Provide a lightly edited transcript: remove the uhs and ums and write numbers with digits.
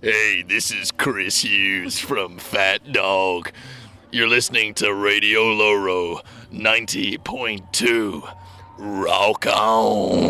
Hey, this is Chris Hughes from Fat Dog. You're listening to Radio Loro 90.2. Rock on!